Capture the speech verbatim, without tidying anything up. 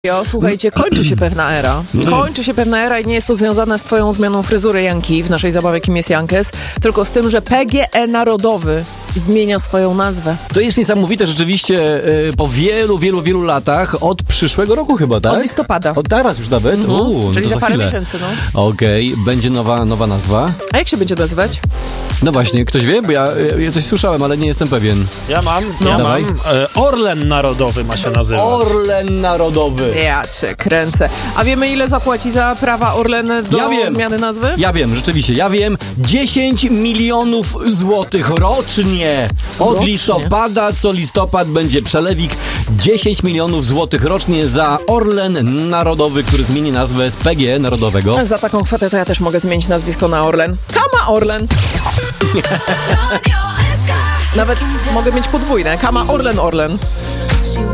Jo, słuchajcie, kończy się pewna era. Kończy się pewna era i nie jest to związane z twoją zmianą fryzury Janki w naszej zabawie Kim jest Jankes, tylko z tym, że P G E Narodowy zmienia swoją nazwę. To jest niesamowite rzeczywiście y, po wielu, wielu, wielu latach od przyszłego roku chyba, tak? Od listopada. Od teraz już nawet? Mhm. Uu, Czyli to za parę chwilę. miesięcy, no. Okej, okay. Będzie nowa, nowa nazwa. A jak się będzie nazywać? No właśnie, ktoś wie? Bo ja, ja coś słyszałem, ale nie jestem pewien. Ja mam, No. ja Dawaj. mam. E, Orlen Narodowy ma się nazywać. Orlen Narodowy. Ja cię kręcę. A wiemy, ile zapłaci za prawa Orlen do Ja wiem. zmiany nazwy? Ja wiem, rzeczywiście, ja wiem. dziesięć milionów złotych rocznie. Od Rocznie. listopada, co listopad będzie przelewik. dziesięć milionów złotych rocznie za Orlen Narodowy, który zmieni nazwę z P G E Narodowego. Za taką kwotę to ja też mogę zmienić nazwisko na Orlen. Kama Orlen. Nawet mogę mieć podwójne. Kama Orlen Orlen.